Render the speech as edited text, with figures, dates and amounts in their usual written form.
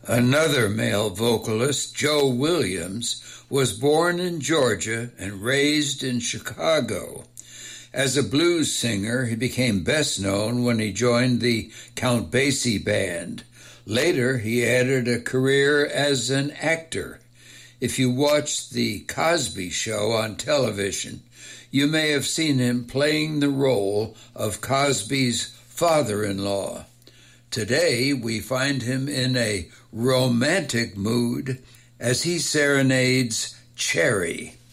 Another male vocalist, Joe Williams, was born in Georgia and raised in Chicago. As a blues singer, he became best known when he joined the Count Basie Band. Later, he added a career as an actor. If you watched The Cosby Show on television, you may have seen him playing the role of Cosby's father-in-law. Today, we find him in a romantic mood as he serenades Cherry.